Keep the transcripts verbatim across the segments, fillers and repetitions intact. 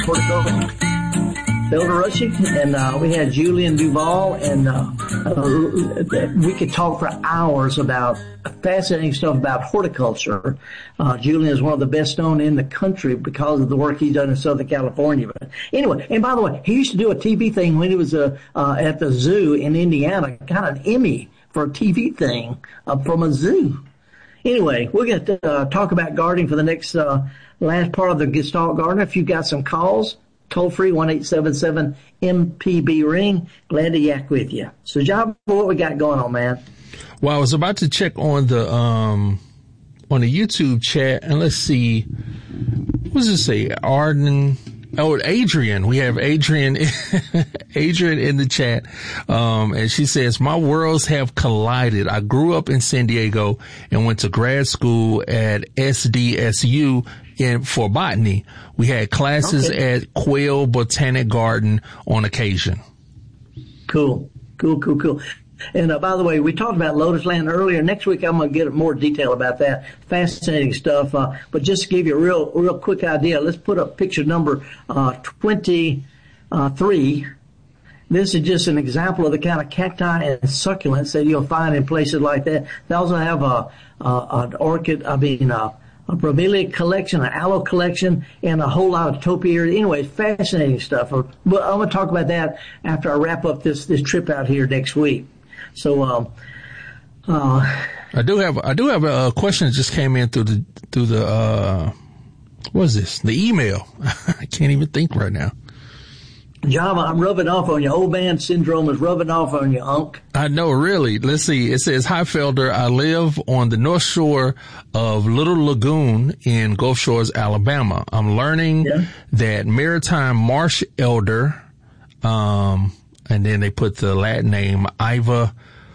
horticulture. Felder Rushing, and uh, we had Julian Duval, and uh, uh, we could talk for hours about fascinating stuff about horticulture. Uh, Julian is one of the best known in the country because of the work he's done in Southern California. But anyway, and by the way, he used to do a T V thing when he was uh, uh, at the zoo in Indiana, got an Emmy for a T V thing uh, from a zoo. Anyway, we're going to uh, talk about gardening for the next uh, last part of the Gestalt Gardener. If you've got some calls, toll free, one eight seven seven M P B ring. Glad to yak with you. So, John, what we got going on, man? Well, I was about to check on the um on the YouTube chat, and let's see. What does it say? Arden. Oh, Adrian. We have Adrian, Adrian in the chat. Um, and she says, my worlds have collided. I grew up in San Diego and went to grad school at S D S U in, for botany. We had classes okay. at Quail Botanic Garden on occasion. Cool. Cool, cool, cool. And uh, by the way, we talked about Lotus Land earlier. Next week, I'm going to get more detail about that. Fascinating stuff. Uh, but just to give you a real, real quick idea, let's put up picture number uh, twenty-three. This is just an example of the kind of cacti and succulents that you'll find in places like that. They also have a, a an orchid, I mean, a, a bromelia collection, an aloe collection, and a whole lot of topiaries. Anyway, fascinating stuff. But I'm going to talk about that after I wrap up this, this trip out here next week. So, um, uh, I do have, I do have a question that just came in through the, through the, uh, what is this? The email. I can't even think right now. Java, I'm rubbing off on you. Old man syndrome is rubbing off on you, Unc. I know, really. Let's see. It says, hi, Felder. I live on the north shore of Little Lagoon in Gulf Shores, Alabama. I'm learning yeah. that maritime marsh elder, um, and then they put the Latin name, Iva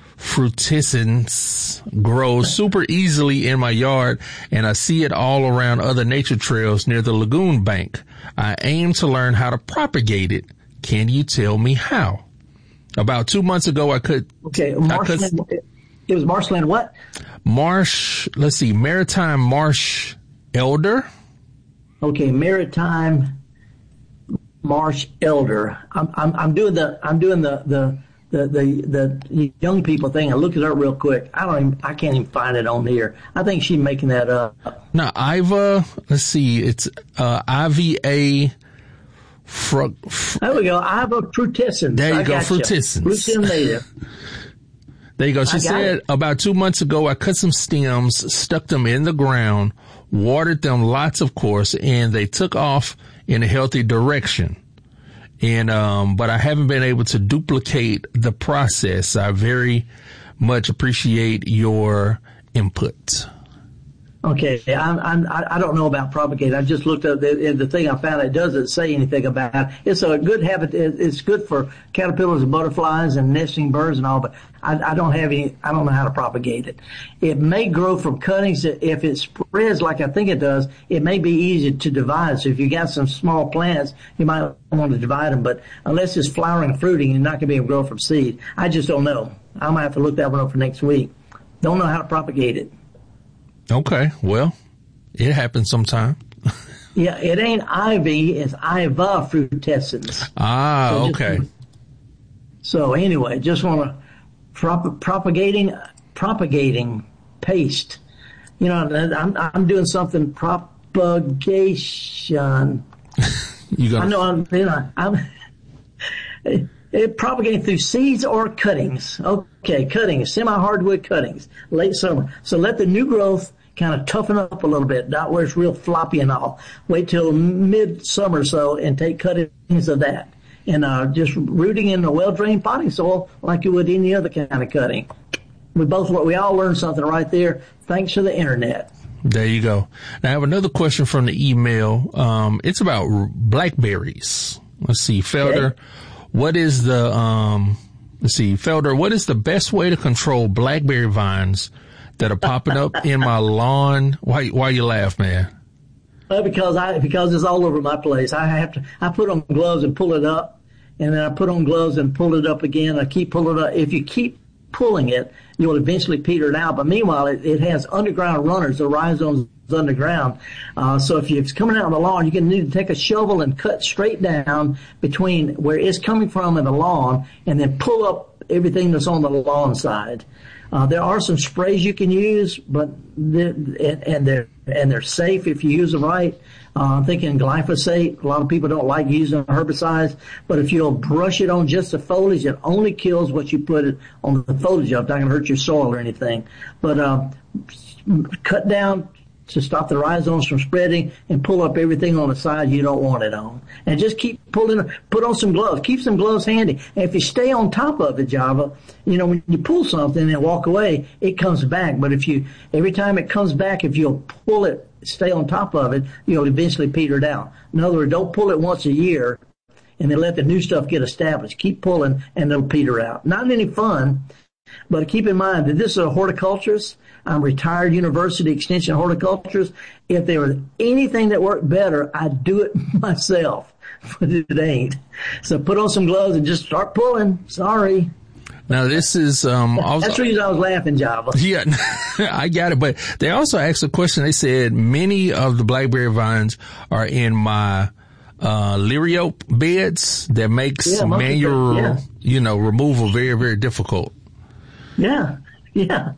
frutescens, grows super easily in my yard, and I see it all around other nature trails near the lagoon bank. I aim to learn how to propagate it. Can you tell me how? About two months ago, I could... Okay, marshland, could, it was marshland what? Marsh, let's see, maritime marsh elder. Okay, maritime... marsh elder. I'm, I'm, I'm doing the, I'm doing the, the, the, the, the young people thing. I looked it up real quick. I don't even, I can't even find it on here. I think she's making that up. No, Iva, let's see, it's, uh, I V A, fr- fr- there we go, Iva frutescens. There you I go, frutescens. Frutem native. There you go. She said, it. about two months ago, I cut some stems, stuck them in the ground, watered them lots, of course, and they took off in a healthy direction. And, um, but I haven't been able to duplicate the process. I very much appreciate your input. Okay. I'm, I'm, I don't know about propagate. I just looked up the, the thing I found. It doesn't say anything about it. It's a good habit. It's good for caterpillars and butterflies and nesting birds and all, but I, I don't have any, I don't know how to propagate it. It may grow from cuttings. If it spreads like I think it does, it may be easy to divide. So if you got some small plants, you might want to divide them, but unless it's flowering and fruiting, you're not going to be able to grow from seed. I just don't know. I might have to look that one up for next week. Don't know how to propagate it. Okay, well, it happens sometime. Yeah, it ain't ivy, it's Iva frutescens. Ah, so okay. Just, so anyway, just want to prop, propagating, propagating paste. You know, I'm I'm doing something propagation. You got. I know I'm. You know, I'm. It, it propagating through seeds or cuttings. Okay, cuttings, semi-hardwood cuttings, late summer. So let the new growth kind of toughen up a little bit, not where it's real floppy and all. Wait till mid-summer or so and take cuttings of that. And uh, just rooting in a well-drained potting soil like you would any other kind of cutting. We both, we all learned something right there thanks to the internet. There you go. Now I have another question from the email. Um, it's about blackberries. Let's see, Felder. Okay. What is the, um, let's see, Felder, what is the best way to control blackberry vines that are popping up in my lawn? Why, why you laugh, man? Well, because I, because it's all over my place. I have to, I put on gloves and pull it up, and then I put on gloves and pull it up again. I keep pulling it up. If you keep pulling it, you'll eventually peter it out. But meanwhile, it, it has underground runners, the rhizomes underground. Uh, so if it's coming out on the lawn, you're going to need to take a shovel and cut straight down between where it's coming from and the lawn, and then pull up everything that's on the lawn side. Uh, there are some sprays you can use, but they're, and, and they're and they're safe if you use them right. Uh, I'm thinking glyphosate. A lot of people don't like using herbicides, but if you'll brush it on just the foliage, it only kills what you put it on the foliage of. It's not going to hurt your soil or anything. But uh, cut down to stop the rhizomes from spreading, and pull up everything on the side you don't want it on. And just keep pulling, put on some gloves. Keep some gloves handy. And if you stay on top of it, Java, you know, when you pull something and walk away, it comes back. But if you, every time it comes back, if you'll pull it, stay on top of it, you'll eventually peter it out. In other words, don't pull it once a year and then let the new stuff get established. Keep pulling and it'll peter out. Not any fun, but keep in mind that this is a horticulturist. I'm retired university extension horticulturist. If there was anything that worked better, I'd do it myself, but it ain't. So put on some gloves and just start pulling. Sorry. Now this is, um, also, that's the reason I was laughing, Java. Yeah, I got it. But they also asked a question. They said many of the blackberry vines are in my, uh, Liriope beds that makes yeah, manual, yeah. you know, removal very, very difficult. Yeah. Yeah.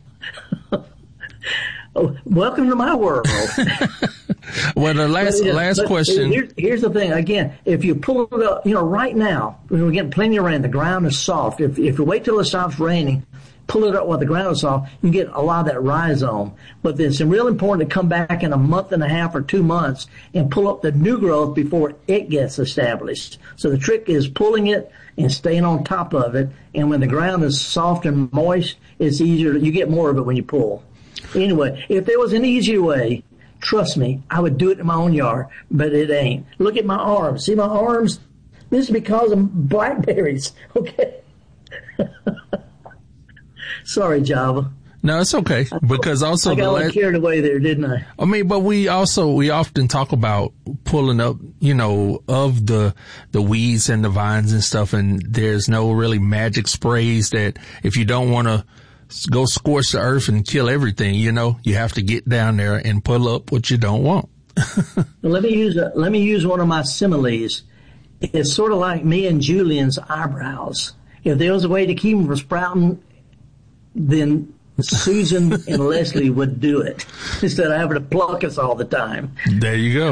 Oh, welcome to my world. Well, the last but, uh, last question. Here, here's the thing. Again, if you pull it up, you know, right now, we're getting plenty of rain. The ground is soft. If, if you wait till it stops raining, pull it up while the ground is soft, you get a lot of that rhizome. But it's real important to come back in a month and a half or two months and pull up the new growth before it gets established. So the trick is pulling it and staying on top of it. And when the ground is soft and moist, it's easier. You get more of it when you pull. Anyway, if there was an easier way, trust me, I would do it in my own yard, but it ain't. Look at my arms. See my arms? This is because of blackberries. Okay. Sorry, Java. No, it's okay. Because also I got the like last, carried away there, didn't I? I mean, but we also, we often talk about pulling up, you know, of the, the weeds and the vines and stuff. And there's no really magic sprays that if you don't want to go scorch the earth and kill everything, you know, you have to get down there and pull up what you don't want. let me use a, let me use one of my similes. It's sort of like me and Julian's eyebrows. If there was a way to keep them from sprouting, then Susan and Leslie would do it instead of having to pluck us all the time. There you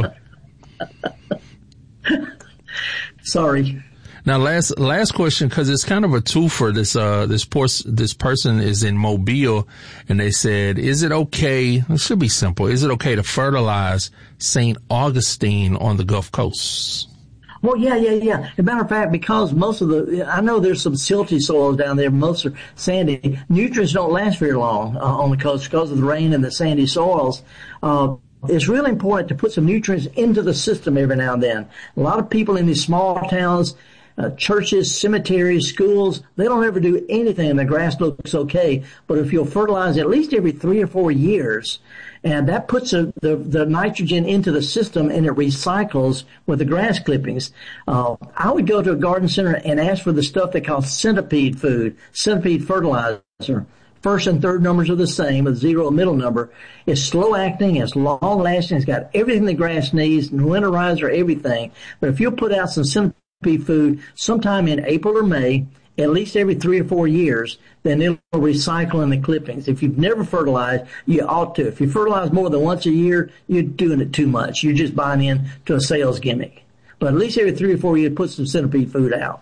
go. Sorry. Now, last last question, because it's kind of a twofer. This uh this pors- this person is in Mobile, and they said, "Is it okay? It should be simple. Is it okay to fertilize Saint Augustine on the Gulf Coast?" Well, yeah, yeah, yeah. As a matter of fact, because most of the, I know there's some silty soils down there, most are sandy. Nutrients don't last very long uh, on the coast because of the rain and the sandy soils. Uh, it's really important to put some nutrients into the system every now and then. A lot of people in these small towns, Uh, churches, cemeteries, schools, they don't ever do anything and the grass looks okay. But if you'll fertilize at least every three or four years, and that puts a, the, the nitrogen into the system and it recycles with the grass clippings. Uh, I would go to a garden center and ask for the stuff they call centipede food, centipede fertilizer. First and third numbers are the same, with zero middle number. It's slow acting, it's long lasting, it's got everything the grass needs, winterizer, everything. But if you'll put out some centipede food sometime in April or May, at least every three or four years, then it'll recycle in the clippings. If you've never fertilized, you ought to. If you fertilize more than once a year, you're doing it too much. You're just buying in to a sales gimmick. But at least every three or four years, put some centipede food out.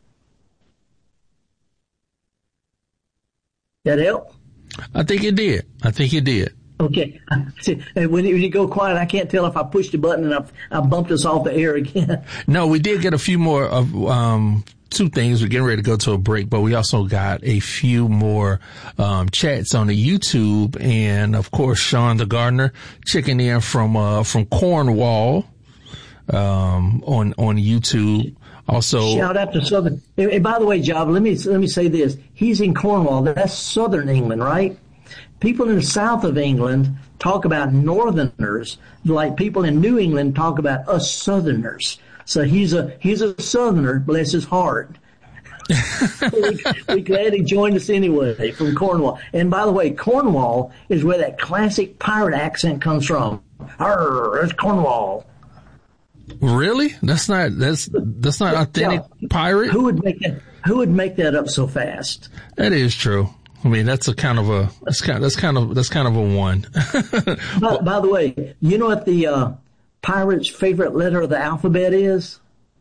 That help? I think it did. I think it did. Okay. See, when you go quiet, I can't tell if I pushed the button and I, I bumped us off the air again. No, we did get a few more of um two things. We're getting ready to go to a break, but we also got a few more um chats on the YouTube, and of course, Sean the gardener checking in from uh from Cornwall um on on YouTube. Also, shout out to Southern. And by the way, Job, let me let me say this: he's in Cornwall. That's Southern England, right? People in the south of England talk about Northerners like people in New England talk about us Southerners. So he's a he's a Southerner, bless his heart. we, we're glad he joined us anyway from Cornwall. And by the way, Cornwall is where that classic pirate accent comes from. Arr, it's Cornwall. Really? That's not that's that's not authentic yeah. pirate. Who would make that? Who would make that up so fast? That is true. I mean, that's a kind of a that's kind that's kind of that's kind of a one. by, by the way, you know what the uh, pirate's favorite letter of the alphabet is?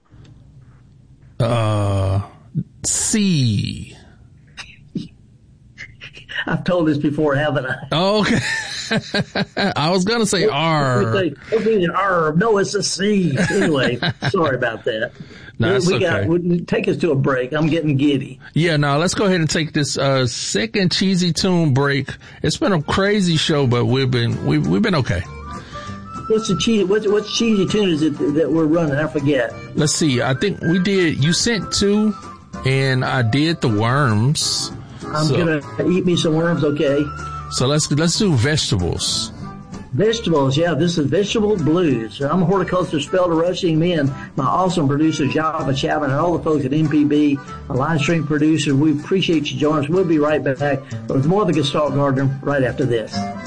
Uh, C. I've told this before, haven't I? Oh, okay. I was going to say R. R. No, it's a C. Anyway, sorry about that. No, that's we okay. got, we, take us to a break. I'm getting giddy. Yeah, no, let's go ahead and take this uh, second cheesy tune break. It's been a crazy show, but we've been we, we've been okay. What's the cheesy? What's what cheesy tune is it that we're running? I forget. Let's see. I think we did. You sent two, and I did the worms. I'm so, gonna eat me some worms. Okay. So let's let's do vegetables. Vegetables, yeah, this is Vegetable Blues. I'm a horticulturist, Felder Rushing. Me and my awesome producer, Java Chapman, and all the folks at M P B, a live stream producer. We appreciate you joining us. We'll be right back with more of the Gestalt Gardener right after this.